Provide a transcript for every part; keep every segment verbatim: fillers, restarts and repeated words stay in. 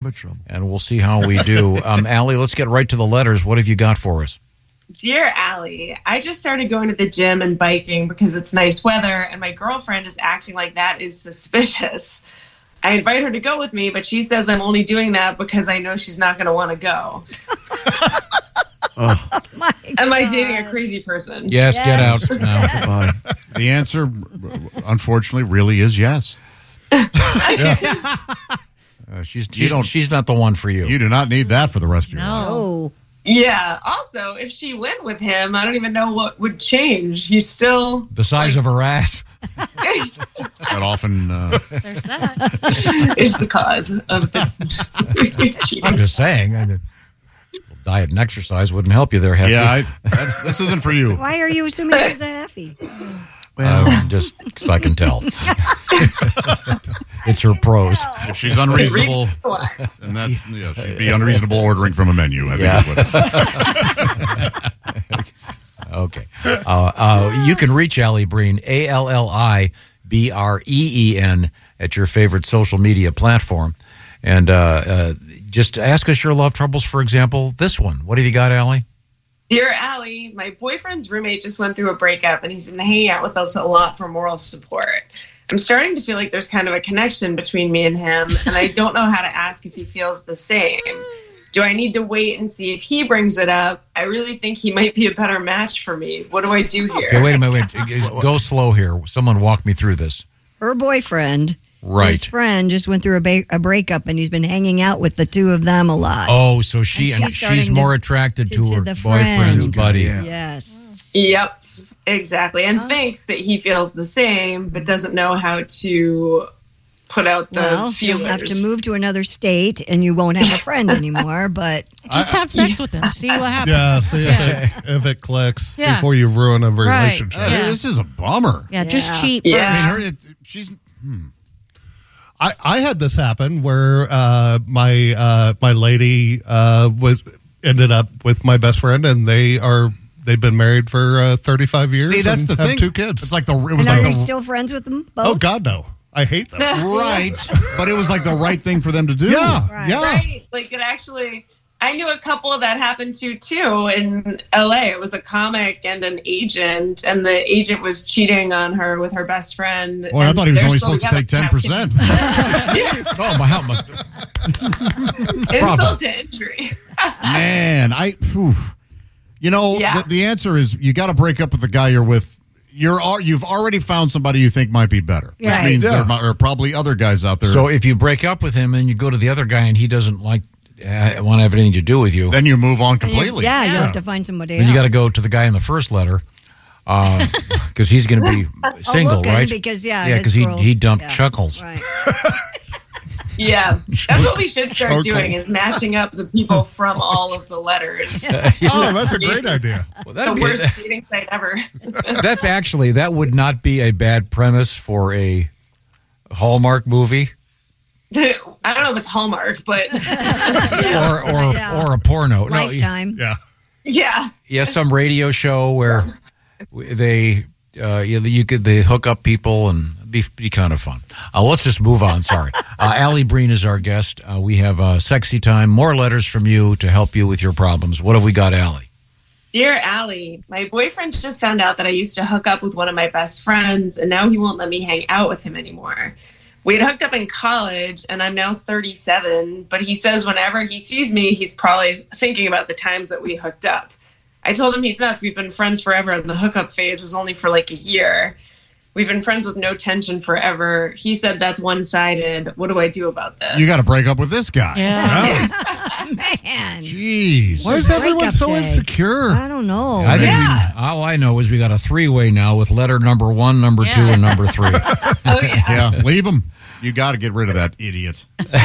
but trouble. And we'll see how we do. Um, Allie, let's get right to the letters. What have you got for us? Dear Allie, I just started going to the gym and biking because it's nice weather, and my girlfriend is acting like that is suspicious. I invite her to go with me, but she says I'm only doing that because I know she's not going to want to go. Oh. My Am I God. dating a crazy person? Yes, Yes. get out now. Goodbye. The answer, unfortunately, really is yes. Uh, she's You she's, don't- she's not the one for you. You do not need that for the rest of your life. Oh, Yeah. Also, if she went with him, I don't even know what would change. He's still the size of her ass. That often. Uh, There's that. is the cause of the I'm just saying. I, diet and exercise wouldn't help you there, Heffy. yeah, I, that's, this isn't for you. why are you assuming she's a Heffy? Uh, just so I can tell. It's her pros. If she's unreasonable, and that yeah, she'd be unreasonable ordering from a menu. I think Yeah. is what. Okay. Uh, uh, you can reach Allie Breen, A L L I B R E E N, at your favorite social media platform. And uh, uh, just ask us your love troubles, for example, this one. What have you got, Allie? Dear Allie, my boyfriend's roommate just went through a breakup and he's been hanging out with us a lot for moral support. I'm starting to feel like there's kind of a connection between me and him, and I don't know how to ask if he feels the same. Do I need to wait and see if he brings it up? I really think he might be a better match for me. What do I do here? Okay, wait a minute. Wait. Go slow here. Someone walk me through this. Her boyfriend, Right. his friend, just went through a, ba- a breakup, and he's been hanging out with the two of them a lot. Oh, so she And she's and starting she's to- more attracted to, to her the boyfriend's friend. buddy. Yeah. Yes. Yep, exactly. And thinks that he feels the same, but doesn't know how to put out the Well, feelers. you'll have to move to another state, and you won't have a friend anymore. But Just have sex with him. See what happens. Yeah, see if, Yeah. It, if it clicks Yeah. before you ruin a Right. relationship. Uh, Yeah. This is a bummer. Yeah, just Yeah. cheat Yeah. first. I mean, her, it, she's. I, I had this happen where uh, my uh, my lady uh, was ended up with my best friend, and they are they've been married for uh, thirty-five years. See, that's and the have thing. Two kids. It's like the. It was and like are they the, still friends with them both? oh God, no! I hate them. right, but it was like the right thing for them to do. Yeah, Right. yeah. Right. Like it actually, I knew a couple that happened to too in L A. It was a comic and an agent, and the agent was cheating on her with her best friend. Well, I and thought he was they're only still supposed to take ten together. percent. Oh, my how much? Insult to injury. Man, I. Phew. You know, Yeah. the, the answer is you got to break up with the guy you're with. You're al- you've already found somebody you think might be better, which Right. means Yeah. there mi- are probably other guys out there. So if you break up with him and you go to the other guy and he doesn't like uh, want to have anything to do with you, then you move on And you- completely. yeah, you Yeah. have to find somebody then else. you got to go to the guy in the first letter because he's going to be single, looking, right? because, yeah, yeah, his because he girl- he dumped yeah. Chuckles. Right. Yeah, that's what we should start Chokles. doing: is matching up the people from all of the letters. Oh, that's a great idea. Well, The that'd be worst dating site ever. that's actually that would not be a bad premise for a Hallmark movie I don't know if it's Hallmark, but or or Yeah. or a porno. No, Lifetime. Yeah. yeah. yeah, some radio show where they uh, you, you could they hook up people and be be kind of fun. Uh, let's just move on. Sorry, uh, Allie Breen is our guest. Uh, we have uh, sexy time. More letters from you to help you with your problems. What have we got, Allie? Dear Allie, my boyfriend just found out that I used to hook up with one of my best friends, and now he won't let me hang out with him anymore. We had hooked up in college, and I'm now thirty-seven, but he says whenever he sees me, he's probably thinking about the times that we hooked up. I told him he's nuts. We've been friends forever, and the hookup phase was only for like a year. We've been friends with no tension forever. He said that's one-sided. What do I do about this? You got to break up with this guy. Yeah. Man. Jeez. Why is Breakup everyone so day. insecure? I don't know. I think Yeah. we, all I know is we got a three-way now with letter number one, number two, Yeah. and number three. Oh, yeah. Yeah, leave him. You got to get rid of that idiot.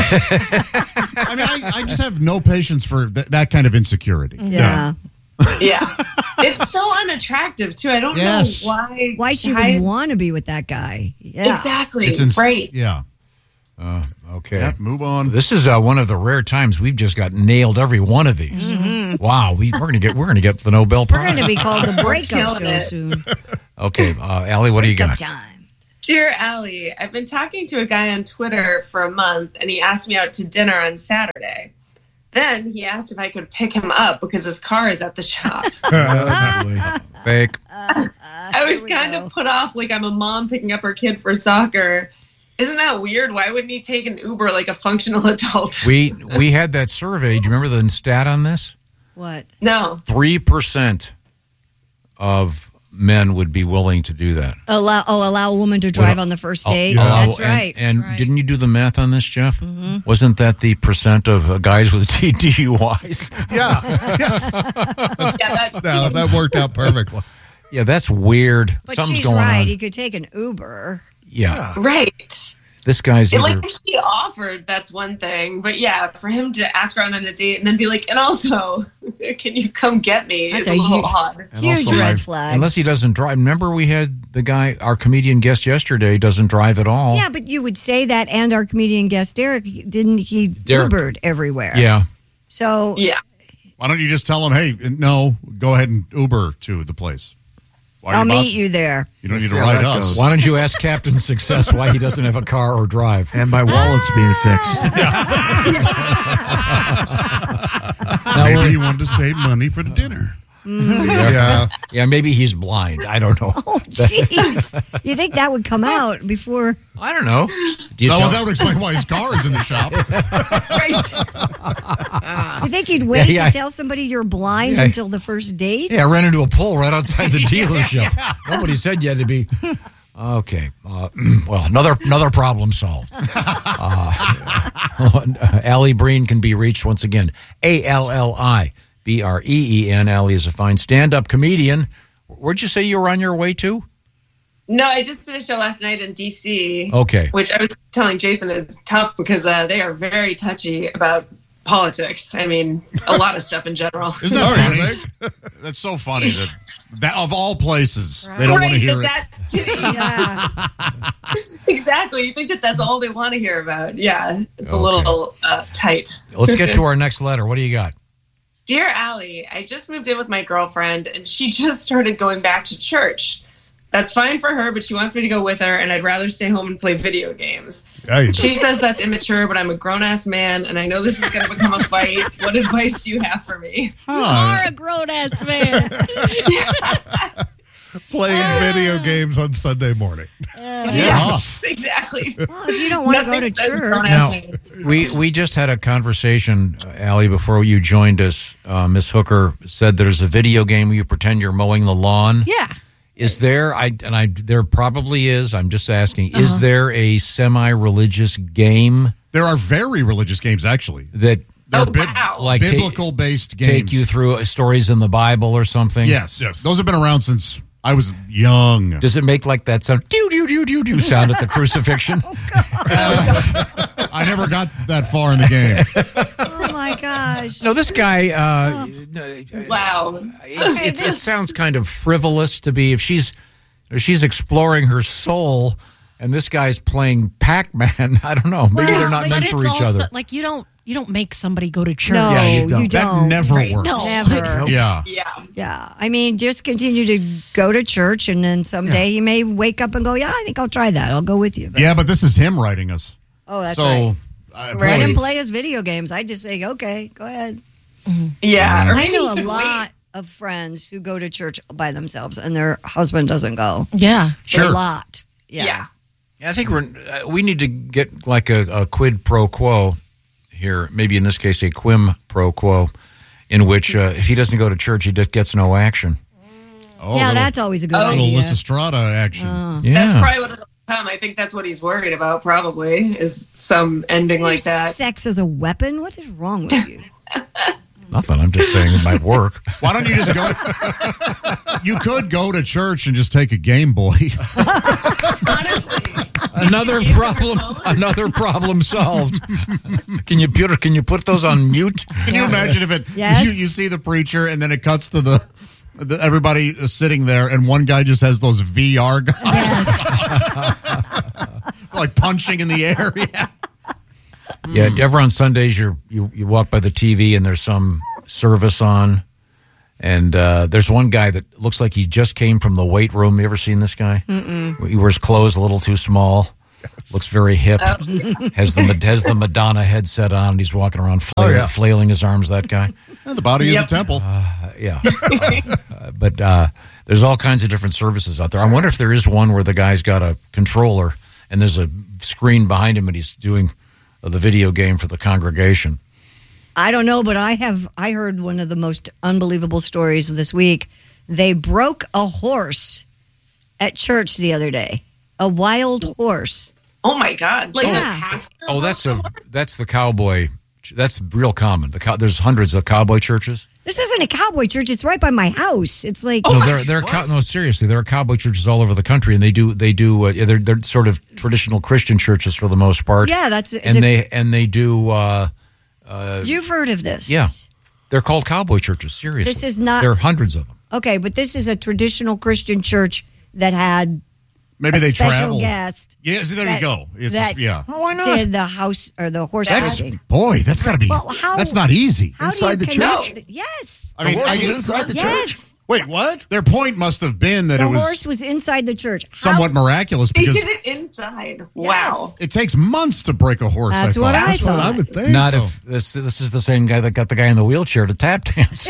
I mean, I, I just have no patience for th- that kind of insecurity. Yeah. Yeah. It's so unattractive, too. I don't Yes. know why. Why she why- would want to be with that guy. Yeah. Exactly. It's ins- right. Yeah. Uh, okay. Yeah, move on. This is uh, one of the rare times we've just got nailed every one of these. Wow, we, we're gonna get we're gonna get the Nobel We're Prize. going to be called the breakup Killing show it. soon. Okay, uh, Allie, what do you Breakup got? time. Dear Allie, I've been talking to a guy on Twitter for a month, and he asked me out to dinner on Saturday. Then he asked if I could pick him up because his car is at the shop. Fake. I was Here we kind go. of put off like I'm a mom picking up her kid for soccer. Isn't that weird? Why wouldn't he take an Uber like a functional adult? We we had that survey. Do you remember the stat on this? What? No. Three percent of men would be willing to do that. Allow oh, allow a woman to drive Well, on the first Oh, date. oh, That's and- right. And, Right. didn't you do the math on this, Jeff? Mm-hmm. Wasn't that the percent of uh, guys with D U Is? Yeah, yes. Yeah, that, No, that worked out perfectly. Yeah, that's weird. But Something's she's going right. on. He could take an Uber. Yeah, right. this guy's It, either. like if she offered, that's one thing. But yeah, for him to ask her out on a date and then be like, and also, can you come get me? That's Is a a little huge- odd. And Huge also, red I've- flag. Unless he doesn't drive. Remember, we had the guy, our comedian guest yesterday, doesn't drive at all. Yeah, but you would say that, and our comedian guest Derek didn't he Derek. Ubered everywhere? Yeah. So Yeah. Why don't you just tell him, hey, no, go ahead and Uber to the place? Why are I'll you about- meet you there. You don't need See to how ride that us. goes. Why don't you ask Captain Success why he doesn't have a car or drive? And my wallet's being fixed. Now Maybe we're- he wanted to save money for the dinner. Yeah. yeah, maybe he's blind. I don't know. Oh, jeez. You think that would come out before? I don't know. Do you Oh, tell- well, that would explain why his car is in the shop. You think he'd wait Yeah, yeah. to tell somebody you're blind Yeah. until the first date? Yeah, I ran into a pole right outside the dealership. Nobody said you had to be. Okay. Uh, well, another another problem solved. Uh, Allie Breen can be reached once again. A L L I B R E E N. Allie is a fine stand-up comedian. Where'd you say you were on your way to? No, I just did a show last night in D C. Okay. Which I was telling Jason is tough because uh, they are very touchy about politics. I mean, a lot of stuff in general. Isn't that funny? That's so funny that, that of all places, they don't right, want to hear it. that That's, Yeah. exactly. You think that that's all they want to hear about. Yeah, it's a Okay. little uh, tight. Let's get to our next letter. What do you got? Dear Allie, I just moved in with my girlfriend and she just started going back to church. That's fine for her, but she wants me to go with her and I'd rather stay home and play video games. Yeah, you do. She says that's immature, but I'm a grown-ass man and I know this is going to become a fight. What advice do you have for me? You are a grown ass man. Playing video games on Sunday morning. Yeah. Exactly. Well, if you don't want to go to Nothing says church, grown-ass Now, man. we we just had a conversation, uh, Allie, before you joined us. Uh, Miss Hooker said there's a video game where you pretend you're mowing the lawn. Yeah. Is there? I and I there probably is. I'm just asking. Is there a semi-religious game There are very religious games, actually. that They're Oh, bib- wow. like ta- biblical-based games. take you through uh, stories in the Bible or something? Yes. Yes. Those have been around since I was young. Does it make like that sound? Do do do do do sound at the crucifixion? I never got that far in the game. oh my gosh. No, this guy. Uh, Wow. It's, Okay, it's, it this- sounds kind of frivolous to be if she's if she's exploring her soul and this guy's playing Pac-Man. I don't know. Maybe Well, they're not But meant it's for each also, other. like you don't you don't make somebody go to church. No, Yeah, you you don't. don't. That never works. No. Never. Yeah. Yeah. Yeah. I mean, just continue to go to church, and then someday you may wake up and go, yeah, I think I'll try that. I'll go with you. But- Yeah, but this is him writing us. Oh, that's so, right. uh, Let boy, him play his video games. I just say, okay, go ahead. Yeah. Or I maybe know you a could lot of friends who go to church by themselves, and their husband doesn't go. Yeah. Sure. A lot. Wait. Yeah. Yeah. Yeah, I think we're uh, we need to get like a, a quid pro quo here. Maybe in this case, a quim pro quo, in which uh, if he doesn't go to church, he just gets no action. Oh, yeah, little, that's always a good Oh. little idea. Lysistrata action. Yeah, That's probably what it'll come. I think that's what he's worried about, probably, is some ending like Use that. Sex as a weapon? What is wrong with you? nothing. I'm just saying it might work. Why don't you just go? You could go to church and just take a Game Boy. Honestly. Another problem. Another problem solved. Can you put can you put those on mute? Can you imagine if it? Yes. You, you see the preacher, and then it cuts to the, the everybody is sitting there, and one guy just has those V R guys, like punching in the air. Yeah. Yeah, ever on Sundays you you you walk by the T V and there's some service on, And uh, there's one guy that looks like he just came from the weight room. You ever seen this guy? Mm-mm. He wears clothes a little too small. Yes. Looks very hip. Oh, yeah. Has the has the Madonna headset on. And he's walking around flailing, oh, yeah. flailing his arms. That guy. Yeah, the body yep. is a temple. Uh, yeah. uh, but uh, there's all kinds of different services out there. I wonder if there is one where the guy's got a controller and there's a screen behind him and he's doing uh, the video game for the congregation. I don't know, but I have. I heard one of the most unbelievable stories this week. They broke a horse at church the other day. A wild horse. Oh my God! Like yeah. a pastor. Oh, that's a that's the cowboy. That's real common. The cow, there's hundreds of cowboy churches. This isn't a cowboy church. It's right by my house. It's like oh, no, they're they're cow, no seriously. There are cowboy churches all over the country, and they do they do uh, they're they're sort of traditional Christian churches for the most part. Yeah, that's and a, they and they do. Uh, uh, You've heard of this? Yeah, they're called cowboy churches. Seriously, this is not. There are hundreds of them. Okay, but this is a traditional Christian church that had. Maybe a they special travel. Guest. Yeah, so there that, you go. It's that yeah. Oh, why not? Did the house or the horse That's, riding? boy, that's got to be. Well, how, that's not easy. How Inside do the you church? connect- Yes. I mean, the horse I is get- inside the yes. church. Wait, what? Their point must have been that The it was horse was inside the church. How- somewhat miraculous They because did it inside. Wow. it takes months to break a horse. That's I what thought. I That's what I thought. would think. Not so. if this this is the same guy that got the guy in the wheelchair to tap dance.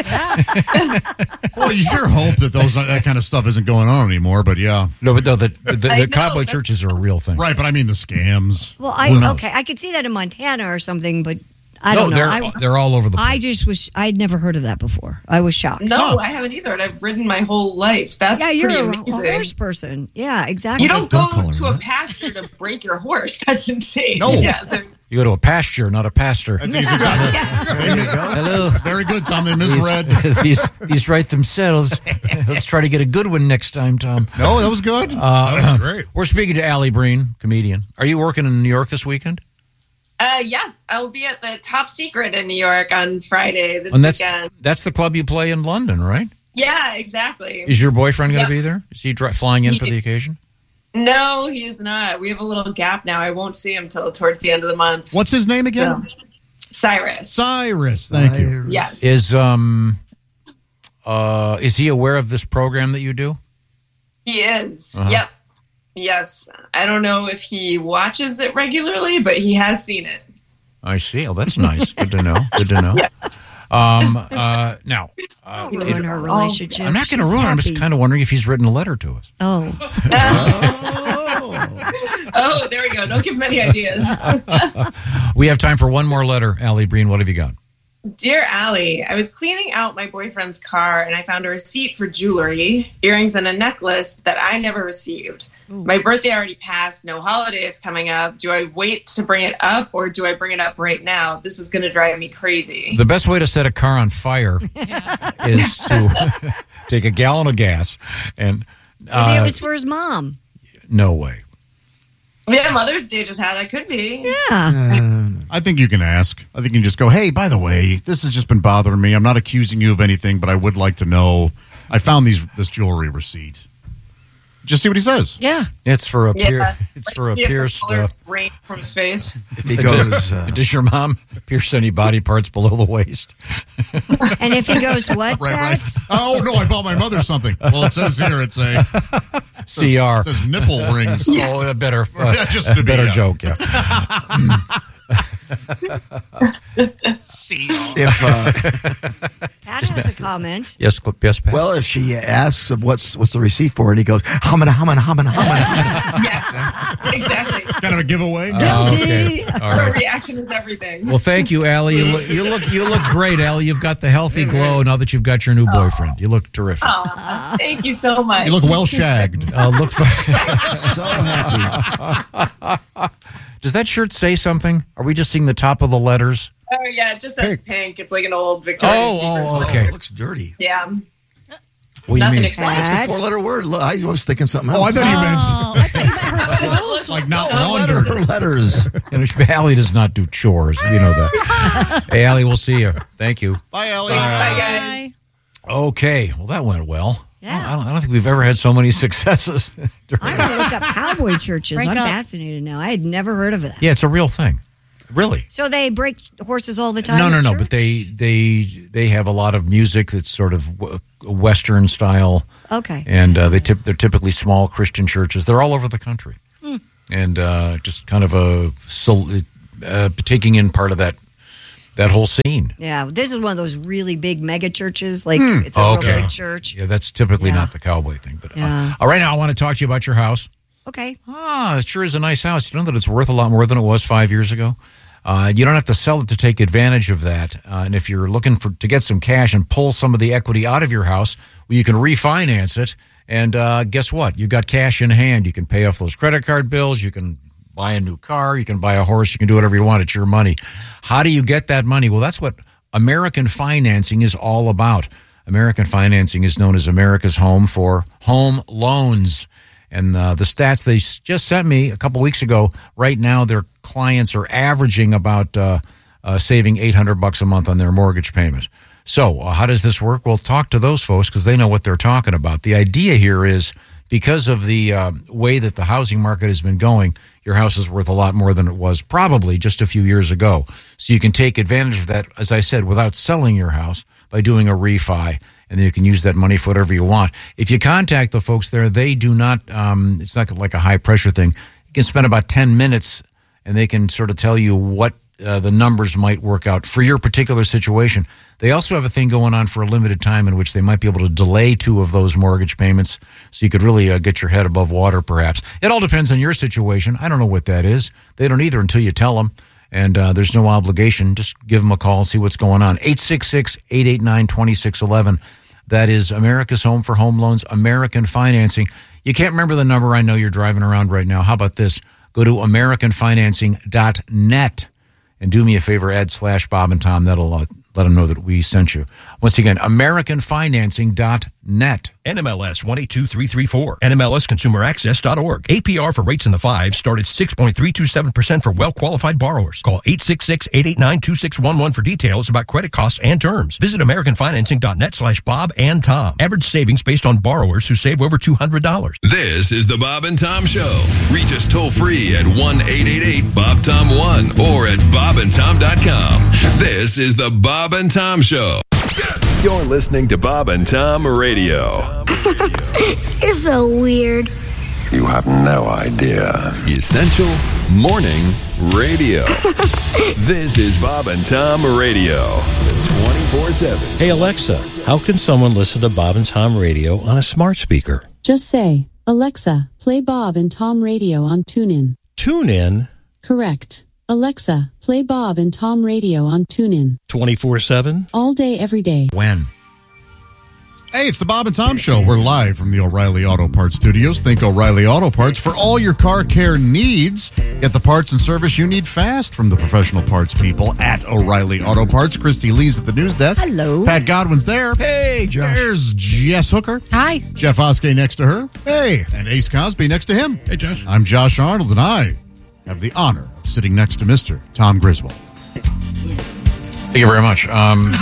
Well, you sure hope that those that kind of stuff isn't going on anymore. But yeah, No, but no, the the, the, I know, cowboy that's- churches are a real thing. right. But I mean the scams. Well, Who I knows? okay. I could see that in Montana or something, but I no, don't know. they're I, they're all over the place. I just was. I'd never heard of that before. I was shocked. No, Huh. I haven't either, and I've ridden my whole life. That's Yeah, you're pretty a, a amazing. horse person. Yeah, exactly. You don't, Don't go call her to a that. pasture to break your horse. That's insane. No. Yeah, they're- You go to a pasture, not a pastor. I think it's exactly. There you go. Hello. Very good, Tom. They misread. These, these, these write themselves. Let's try to get a good one next time, Tom. No, that was good. Uh, That's great. We're speaking to Allie Breen, comedian. Are you working in New York this weekend? Uh, yes, I'll be at the Top Secret in New York on Friday this And that's weekend. that's the club you play in London, right? Yeah, exactly. Is your boyfriend going Yeah. to be there? Is he dri- flying in He- for the occasion? No, he is not. We have a little gap now. I won't see him till towards the end of the month. What's his name again? So, Cyrus. Cyrus. Thank you. Yes. Is um uh is he aware of this program that you do? He is. Uh-huh. Yep. Yes. I don't know if he watches it regularly, but he has seen it. I see. Oh, that's nice. Good to know. Good to know. Yeah. Um. Uh. Now, uh, Don't ruin it- her relationship. I'm not going to She's ruin it. I'm happy. just kind of wondering if he's written a letter to us. Oh, Oh, there we go. Don't give him any ideas. We have time for one more letter. Allie Breen, what have you got? Dear Allie, I was cleaning out my boyfriend's car and I found a receipt for jewelry, earrings, and a necklace that I never received. My birthday already passed. No holiday is coming up. Do I wait to bring it up or do I bring it up right now? This is going to drive me crazy. The best way to set a car on fire is to take a gallon of gas and maybe uh, it was for his mom. no way. Yeah, Mother's Day just had. That could be. Yeah. I think you can ask. I think you can just go, hey, by the way, this has just been bothering me. I'm not accusing you of anything, but I would like to know. I found these this jewelry receipt. Just see what he says. Yeah. It's for a Yeah. pier, it's Like, for a see if the pierced. color Uh, rain from his face. If he goes, uh, does your mom pierce any body parts below the waist? And if he goes, what? Right, Dad? right. Oh, no, I bought my mother something. Well, it says here, it's a C R. It says nipple rings. Oh, a better, uh, Yeah, just to a be, better yeah. joke. Yeah. if uh, Pat has a comment. Yes, cl- yes, Pat. well, if she asks what's what's the receipt for, and he goes humana humana humana humana. Yes, exactly. Kind of a giveaway. Uh, Guilty. okay. All Her right. reaction is everything. Well, thank you, Allie. You look, you look, you look great, Allie. You've got the healthy glow now that you've got your new boyfriend. You look terrific. Aw, thank you so much. You look well shagged. Uh, look for. So happy. Does that shirt say something? Are we just seeing the top of the letters? Oh yeah, it just says pink. It's like an old Victoria's Oh, Secret. oh, okay. it looks dirty. Yeah, What do you nothing mean? exciting. It's a That's- four-letter word. Look, I was thinking something else. Oh, I thought you meant Oh, I thought you meant her clothes. like not No, letter, laundered. letters. You know, Allie does not do chores. You know that. Hey, Allie, we'll see you. Thank you. Bye, Allie. Bye guys. Bye. Okay. Well, that went well. Yeah. I don't, I don't think we've ever had so many successes. I'm going to look up cowboy churches. Break I'm up. fascinated now. I had never heard of that. Yeah, it's a real thing. Really? So they break horses all the time? No, no, at no. church? But they they they have a lot of music that's sort of w- Western style. Okay. And uh, they tip, they're typically small Christian churches. They're all over the country. Hmm. And uh, just kind of a so, uh, taking in part of that that whole scene. Yeah, this is one of those really big mega churches. Like, Hmm. it's a real Okay. big church. Yeah, that's typically Yeah. not the cowboy thing. But Yeah. uh, right now, I want to talk to you about your house. Okay. Ah, it sure is a nice house. You know that it's worth a lot more than it was five years ago? Uh, you don't have to sell it to take advantage of that. Uh, and if you're looking for to get some cash and pull some of the equity out of your house, well, you can refinance it. And uh, guess what? You've got cash in hand. You can pay off those credit card bills. You can buy a new car. You can buy a horse. You can do whatever you want. It's your money. How do you get that money? Well, that's what American Financing is all about. American Financing is known as America's home for home loans. And uh, the stats they s- just sent me a couple weeks ago, right now their clients are averaging about uh, uh, saving eight hundred bucks a month on their mortgage payment. So uh, how does this work? Well, talk to those folks because they know what they're talking about. The idea here is because of the uh, way that the housing market has been going, your house is worth a lot more than it was probably just a few years ago. So you can take advantage of that, as I said, without selling your house by doing a refi. And then you can use that money for whatever you want. If you contact the folks there, they do not, um, it's not like a high pressure thing. You can spend about ten minutes and they can sort of tell you what uh, the numbers might work out for your particular situation. They also have a thing going on for a limited time in which they might be able to delay two of those mortgage payments so you could really uh, get your head above water perhaps. It all depends on your situation. I don't know what that is. They don't either until you tell them. And uh, there's no obligation. Just give them a call and see what's going on. eight six six, eight eight nine, two six one one. That is America's Home for Home Loans, American Financing. You can't remember the number. I know you're driving around right now. How about this? Go to american financing dot net and do me a favor, add slash Bob and Tom. That'll uh, let them know that we sent you. Once again, american financing dot net. N M L S one eight two three three four. N M L S consumer access dot org. A P R for rates in the fives start at six point three two seven percent for well-qualified borrowers. Call eight six six, eight eight nine, two six one one for details about credit costs and terms. Visit american financing dot net slash Bob and Tom. Average savings based on borrowers who save over two hundred dollars. This is the Bob and Tom Show. Reach us toll free at one eight eight eight Bob Tom one or at bob and tom dot com. This is the Bob and Tom Show. You're listening to Bob and Tom Radio. You're so weird. You have no idea. Essential Morning Radio. This is Bob and Tom Radio. twenty-four seven. Hey Alexa, how can someone listen to Bob and Tom Radio on a smart speaker? Just say, Alexa, play Bob and Tom Radio on TuneIn. TuneIn? Correct. Alexa, play Bob and Tom Radio on TuneIn. twenty-four seven? All day, every day. When? Hey, it's the Bob and Tom Show. We're live from the O'Reilly Auto Parts Studios. Think O'Reilly Auto Parts for all your car care needs. Get the parts and service you need fast from the professional parts people at O'Reilly Auto Parts. Christy Lee's at the news desk. Hello. Pat Godwin's there. Hey, Josh. There's Jess Hooker. Hi. Jeff Oskey next to her. Hey. And Ace Cosby next to him. Hey, Josh. I'm Josh Arnold, and I have the honor of sitting next to Mister Tom Griswold. Thank you very much. Um,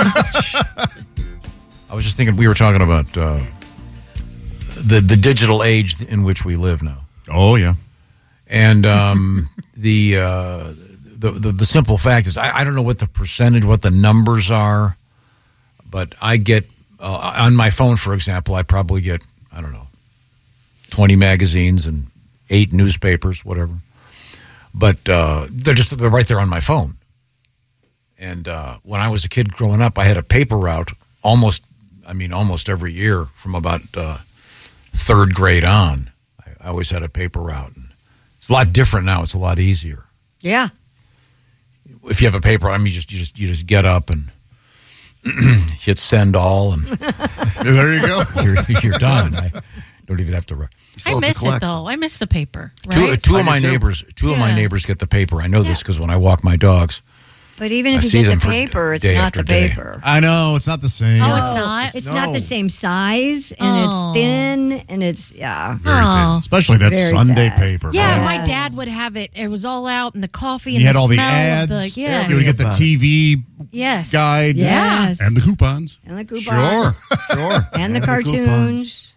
I was just thinking we were talking about uh, the the digital age in which we live now. Oh, yeah. And um, the, uh, the the the simple fact is, I, I don't know what the percentage, what the numbers are, but I get uh, on my phone, for example, I probably get I don't know twenty magazines and eight newspapers, whatever. But uh, they're just they're right there on my phone. And uh, when I was a kid growing up, I had a paper route almost. I mean, almost every year from about uh, third grade on. I, I always had a paper route. And it's a lot different now. It's a lot easier. Yeah. If you have a paper, I mean, you just you just you just get up and hit send all, and there you go. You're, you're done. I don't even have to. Re- I miss it though. I miss the paper. Two, Right? two of my neighbors, two of my Yeah. neighbors get the paper. I know this because when I walk my dogs. But even I if you see get them the for paper, it's day not after the day. paper. I know. It's not the same. Oh, it's not? It's No. not the same size, and Oh. it's thin, and it's, yeah. Very Oh. thin. Especially that Very Sunday sad. paper. Yeah, Oh. my dad would have it. It was all out in the coffee and You had the all the smell ads. of the yes. You would get the T V yes. guide. Yes. And the coupons. And the Sure. coupons. Sure. And the And the cartoons.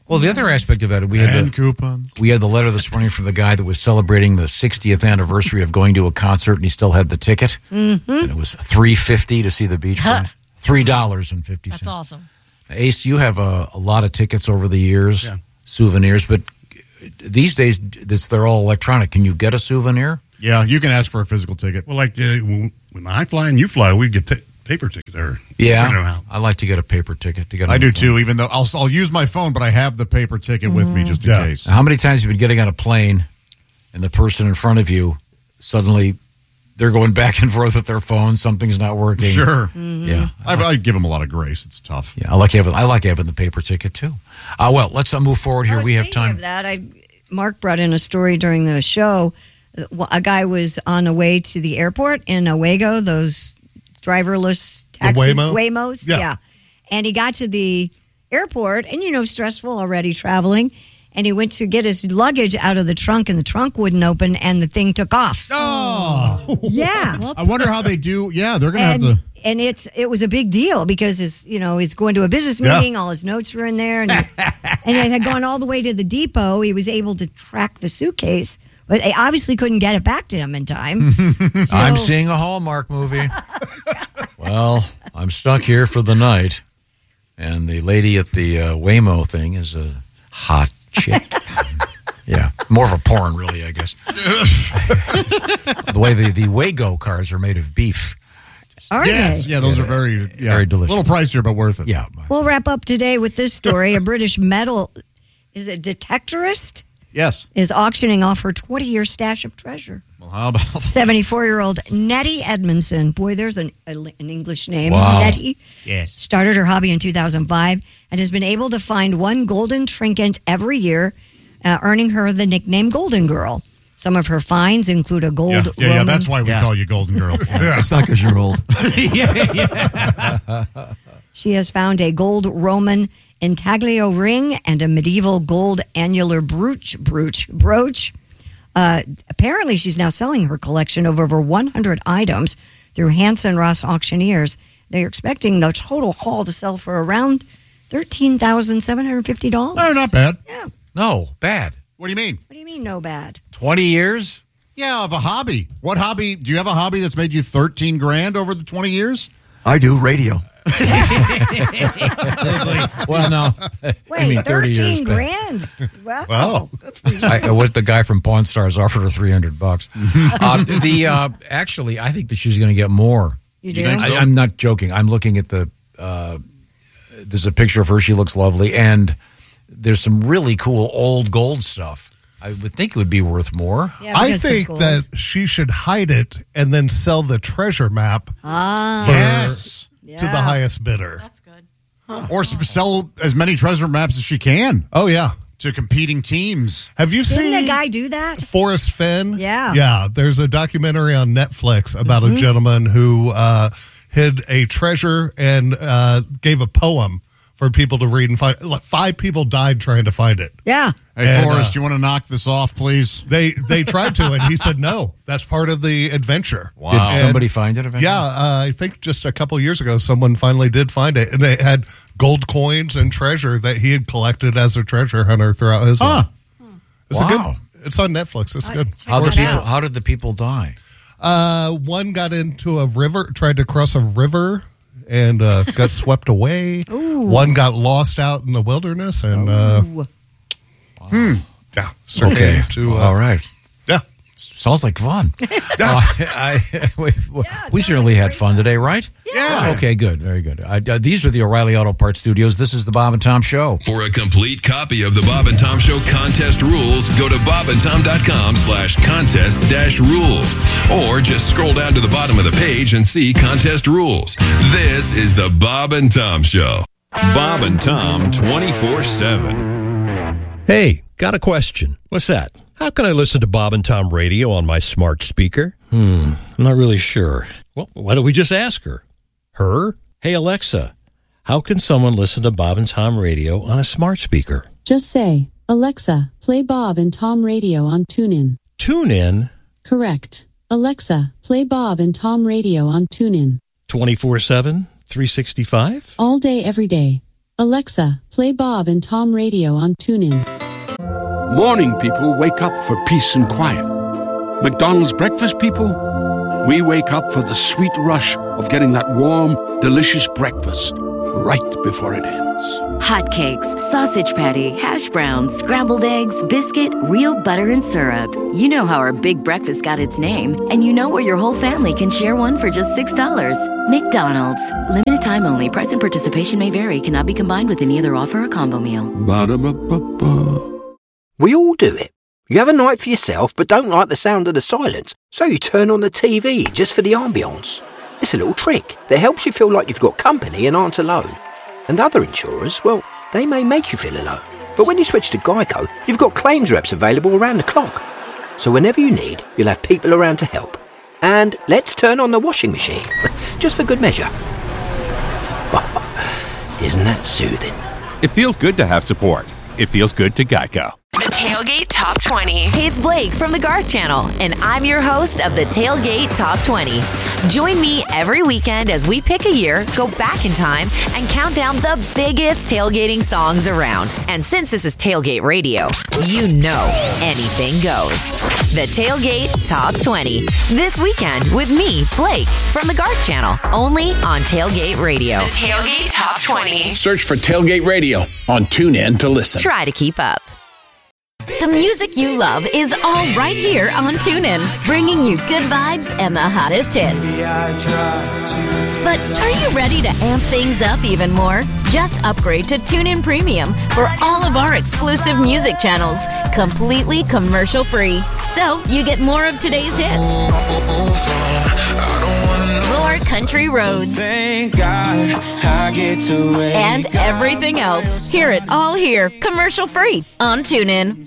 Well, the other aspect of it, we had And the, coupons. we had the letter this morning from the guy that was celebrating the sixtieth anniversary of going to a concert, and he still had the ticket. Mm-hmm. And it was three fifty to see the Beach Boys. Three dollars and fifty cents. That's awesome. Ace, you have a, a lot of tickets over the years, Yeah. souvenirs, but these days this, they're all electronic. Can you get a souvenir? Yeah, you can ask for a physical ticket. Well, like uh, when when I fly and you fly, we get t- paper ticket or Yeah, print 'em out. I like to get a paper ticket. To get I on do the too, plane. even though I'll, I'll use my phone, but I have the paper ticket with me just in Yeah. case. How many times have you been getting on a plane and the person in front of you suddenly they're going back and forth with their phone, something's not working? Sure. Yeah. I, I give them a lot of grace. It's tough. Yeah, I like having I like having the paper ticket too. Uh, well, let's uh, move forward here. Oh, we have speaking time. of that, I Mark brought in a story during the show. A guy was on the way to the airport in a Wago, those driverless taxis, Waymo? Waymos, Yeah. yeah. And he got to the airport, and you know, stressful already traveling. And he went to get his luggage out of the trunk, and the trunk wouldn't open, and the thing took off. Oh, Yeah. I wonder how they do. Yeah, they're going to have and, to. and it's it was a big deal because it's you know he's going to a business Yeah. meeting, all his notes were in there, and and it had gone all the way to the depot. He was able to track the suitcase, but they obviously couldn't get it back to him in time. So- I'm seeing a Hallmark movie. Well, I'm stuck here for the night, and the lady at the uh, Waymo thing is a hot chick. Yeah, more of a porn, really, I guess. The way the, the Wago cars are made of beef. Are Yes, they? yeah, those are very, yeah, Very delicious. A little pricier, but worth it. Yeah. We'll wrap up today with this story. A British metal is a detectorist Yes. is auctioning off her twenty-year stash of treasure. Well, how about seventy-four-year-old Nettie Edmondson. Boy, there's an, a, an English name. Wow. Nettie. Yes. Started her hobby in two thousand five and has been able to find one golden trinket every year, uh, earning her the nickname Golden Girl. Some of her finds include a gold Yeah, yeah, yeah, Roman. that's why we Yeah. call you Golden Girl. Yeah. It's not because you're old. She has found a gold Roman intaglio ring and a medieval gold annular brooch. brooch brooch. Uh, apparently, she's now selling her collection of over one hundred items through Hanson Ross Auctioneers. They're expecting the total haul to sell for around thirteen thousand seven hundred fifty dollars. Oh, not bad. Yeah. No, bad. What do you mean? What do you mean, no bad? twenty years? Yeah, of a hobby. What hobby? Do you have a hobby that's made you thirteen grand over the twenty years? I do radio. Well, no. Wait, I mean, thirty years. thirteen back. grand. Wow. Wow. Good for you. I, what the guy from Pawn Stars offered her three hundred bucks. uh, the uh, actually, I think that she's going to get more. You do? think so? I, I'm not joking. I'm looking at the. Uh, there's a picture of her. She looks lovely, and there's some really cool old gold stuff. I would think it would be worth more. Yeah, I because of think gold. that she should hide it and then sell the treasure map Ah, Yes. to the yeah. highest bidder. That's good. Or s- sell as many treasure maps as she can Oh, yeah. to competing teams. Have you Didn't seen a guy do that? Forrest Fenn? Yeah. Yeah. There's a documentary on Netflix about a gentleman who uh, hid a treasure and uh, gave a poem for people to read and find. Like, five people died trying to find it. Yeah. Hey, And, Forrest, uh, you want to knock this off, please? They they tried to, and he said no. That's part of the adventure. Wow. Did And- somebody find it eventually? Yeah, uh, I think just a couple years ago, someone finally did find it, and they had gold coins and treasure that he had collected as a treasure hunter throughout his Huh. life. It's Wow. a good. It's on Netflix. It's good. How did Check it people? out. How did the people die? Uh, one got into a river, tried to cross a river, and uh, got swept away. One got lost out in the wilderness, and uh, Ooh. yeah, succumbed Okay. to uh, All right. yeah. Sounds like fun. Uh, I, we we certainly had fun today, right? Yeah. Okay, good. Very good. Uh, uh, these are the O'Reilly Auto Parts Studios. This is the Bob and Tom Show. For a complete copy of the Bob and Tom Show contest rules, go to bobandtom.com slash contest dash rules. Or just scroll down to the bottom of the page and see contest rules. This is the Bob and Tom Show. Bob and Tom twenty-four seven. Hey, got a question. What's that? How can I listen to Bob and Tom radio on my smart speaker? Hmm, I'm not really sure. Well, why don't we just ask her? Her? Hey, Alexa, how can someone listen to Bob and Tom radio on a smart speaker? Just say, Alexa, play Bob and Tom radio on TuneIn. Tune in Correct. Alexa, play Bob and Tom radio on TuneIn. twenty-four seven, three sixty-five? All day, every day. Alexa, play Bob and Tom Radio on TuneIn. Morning people wake up for peace and quiet. McDonald's breakfast people, we wake up for the sweet rush of getting that warm, delicious breakfast right before it ends. Hotcakes, sausage patty, hash browns, scrambled eggs, biscuit, real butter and syrup. You know how our big breakfast got its name, and you know where your whole family can share one for just six dollars. McDonald's. Limited time only. Price and participation may vary. Cannot be combined with any other offer or combo meal. Ba-da-ba-ba-ba. We all do it. You have a night for yourself but don't like the sound of the silence, so you turn on the T V just for the ambience. It's a little trick that helps you feel like you've got company and aren't alone. And other insurers, well, they may make you feel alone. But when you switch to Geico, you've got claims reps available around the clock. So whenever you need, you'll have people around to help. And let's turn on the washing machine, just for good measure. Isn't that soothing? It feels good to have support. It feels good to Geico. The Tailgate Top twenty. Hey, it's Blake from the Garth Channel, and I'm your host of the Tailgate Top twenty. Join me every weekend as we pick a year, go back in time, and count down the biggest tailgating songs around. And since this is Tailgate Radio, you know anything goes. The Tailgate Top twenty. This weekend with me, Blake, from the Garth Channel, only on Tailgate Radio. The Tailgate Top twenty. Search for Tailgate Radio on TuneIn to listen. Try to keep up. The music you love is all right here on TuneIn, bringing you good vibes and the hottest hits. But are you ready to amp things up even more? Just upgrade to TuneIn Premium for all of our exclusive music channels, completely commercial free. So you get more of today's hits, more country roads, Thank God I get to and everything else. Hear it all here, commercial free on TuneIn.